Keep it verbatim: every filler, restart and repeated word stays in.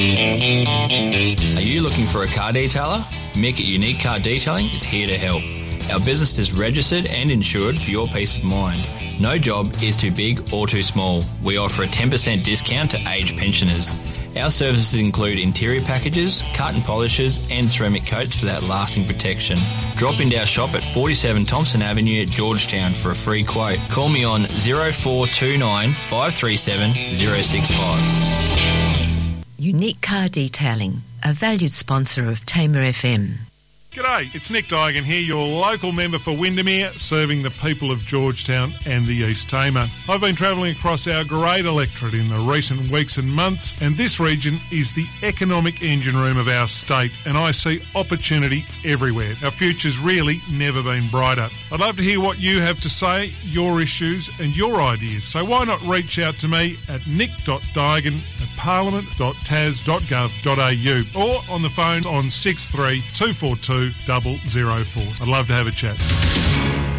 Are you looking for a car detailer? Mick at Unique Car Detailing is here to help. Our business is registered and insured for your peace of mind. No job is too big or too small. We offer a ten percent discount to aged pensioners. Our services include interior packages, cut and polishes and ceramic coats for that lasting protection. Drop into our shop at forty-seven Thompson Avenue, Georgetown for a free quote. Call me on zero four two nine, five three seven, zero six five. Unique Car Detailing, a valued sponsor of Tamer F M. G'day, it's Nick Digan here, your local member for Windermere, serving the people of Georgetown and the East Tamer. I've been travelling across our great electorate in the recent weeks and months, and this region is the economic engine room of our state, and I see opportunity everywhere. Our future's really never been brighter. I'd love to hear what you have to say, your issues and your ideas, so why not reach out to me at nick dot digan at parliament dot tas dot gov dot a u or on the phone on six three two four two double zero four. I'd love to have a chat.